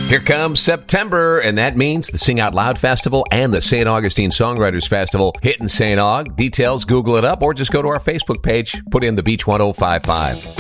Here comes September, and that means the Sing Out Loud Festival and the St. Augustine Songwriters Festival hitting St. Aug. Details, Google it up, or just go to our Facebook page, put in the Beach 1055.